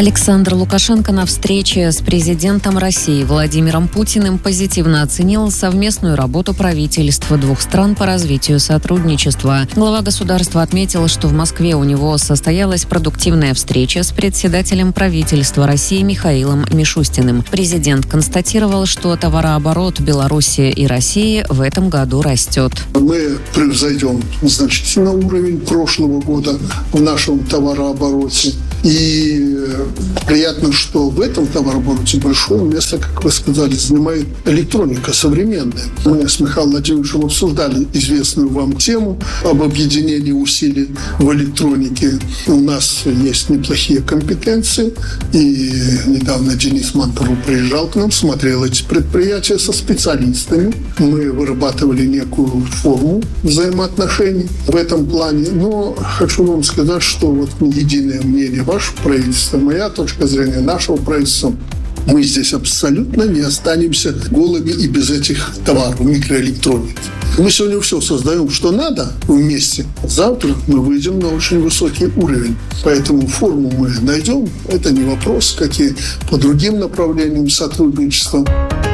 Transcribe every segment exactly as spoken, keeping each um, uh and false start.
Александр Лукашенко на встрече с президентом России Владимиром Путиным позитивно оценил совместную работу правительств двух стран по развитию сотрудничества. Глава государства отметил, что в Москве у него состоялась продуктивная встреча с председателем правительства России Михаилом Мишустиным. Президент констатировал, что товарооборот Беларуси и России в этом году растет. Мы превзойдем значительно уровень прошлого года в нашем товарообороте. И приятно, что в этом товарообороте большое место, как вы сказали, занимает электроника современная. Мы с Михаилом Владимировичем обсуждали известную вам тему об объединении усилий в электронике. У нас есть неплохие компетенции. И недавно Денис Мантуров приезжал к нам, смотрел эти предприятия со специалистами. Мы вырабатывали некую форму взаимоотношений в этом плане. Но хочу вам сказать, что вот единое мнение ваше правительство, моя точка зрения, нашего правительства, мы здесь абсолютно не останемся голыми и без этих товаров микроэлектроники. Мы сегодня все создаем, что надо вместе. Завтра мы выйдем на очень высокий уровень. Поэтому форму мы найдем. Это не вопрос, какие по другим направлениям сотрудничества.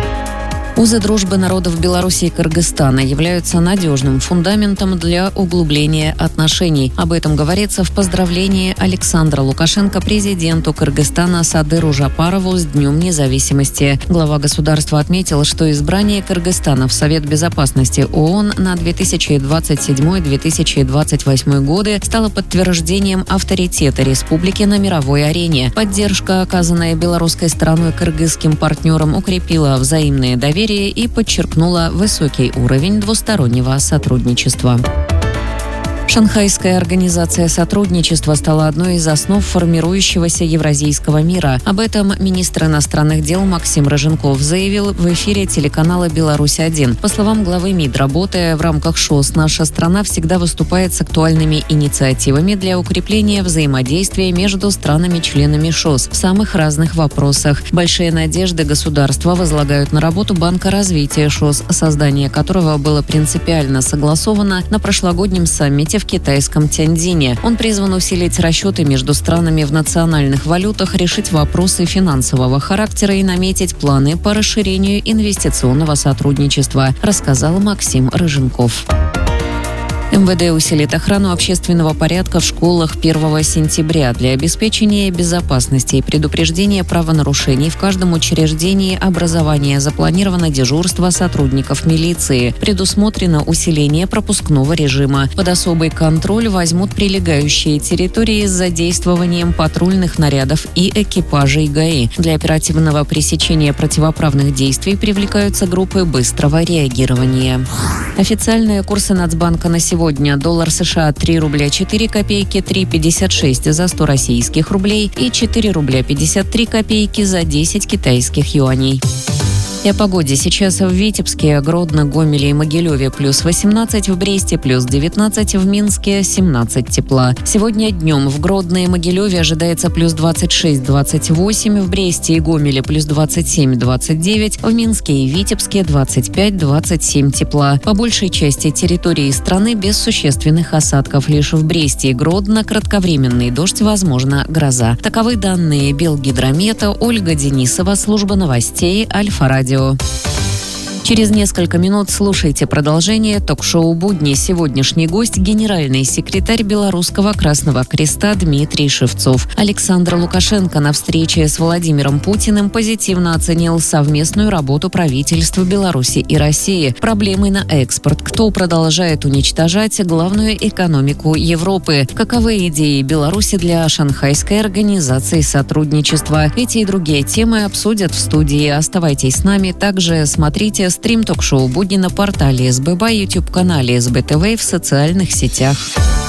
Узы дружбы народов Беларуси и Кыргызстана являются надежным фундаментом для углубления отношений. Об этом говорится в поздравлении Александра Лукашенко президенту Кыргызстана Садыру Жапарову с Днем независимости. Глава государства отметил, что избрание Кыргызстана в Совет безопасности ООН на две тысячи двадцать седьмой — две тысячи двадцать восьмой годы стало подтверждением авторитета республики на мировой арене. Поддержка, оказанная белорусской стороной кыргызским партнерам, укрепила взаимное доверие и подчеркнула высокий уровень двустороннего сотрудничества. Шанхайская организация сотрудничества стала одной из основ формирующегося евразийского мира. Об этом министр иностранных дел Максим Рыженков заявил в эфире телеканала «Беларусь-один». По словам главы МИД, работая в рамках ШОС, наша страна всегда выступает с актуальными инициативами для укрепления взаимодействия между странами-членами ШОС в самых разных вопросах. Большие надежды государства возлагают на работу Банка развития ШОС, создание которого было принципиально согласовано на прошлогоднем саммите в китайском Тяньцзине. Он призван усилить расчеты между странами в национальных валютах, решить вопросы финансового характера и наметить планы по расширению инвестиционного сотрудничества, рассказал Максим Рыженков. МВД усилит охрану общественного порядка в школах первого сентября. Для обеспечения безопасности и предупреждения правонарушений в каждом учреждении образования запланировано дежурство сотрудников милиции. Предусмотрено усиление пропускного режима. Под особый контроль возьмут прилегающие территории с задействованием патрульных нарядов и экипажей ГАИ. Для оперативного пресечения противоправных действий привлекаются группы быстрого реагирования. Официальные курсы Нацбанка на сегодня. Сегодня доллар США три рубля четыре копейки, три пятьдесят шесть за сто российских рублей и четыре рубля пятьдесят три копейки за десять китайских юаней. И о погоде. Сейчас в Витебске, Гродно, Гомеле и Могилеве плюс восемнадцать, в Бресте плюс девятнадцать, в Минске семнадцать тепла. Сегодня днем в Гродно и Могилеве ожидается плюс двадцать шесть — двадцать восемь, в Бресте и Гомеле плюс двадцать семь — двадцать девять, в Минске и Витебске двадцать пять — двадцать семь тепла. По большей части территории страны без существенных осадков. Лишь в Бресте и Гродно кратковременный дождь, возможно, гроза. Таковы данные Белгидромета. Ольга Денисова, служба новостей Альфа-Радио. Через несколько минут слушайте продолжение ток-шоу «Будни». Сегодняшний гость – генеральный секретарь Белорусского Красного Креста Дмитрий Шевцов. Александр Лукашенко на встрече с Владимиром Путиным позитивно оценил совместную работу правительств Беларуси и России. Проблемы на экспорт. Кто продолжает уничтожать главную экономику Европы? Каковы идеи Беларуси для Шанхайской организации сотрудничества? Эти и другие темы обсудят в студии. Оставайтесь с нами. Также смотрите стрим ток-шоу «Будни» на портале СББ, YouTube-канале СБ ТВ и в социальных сетях.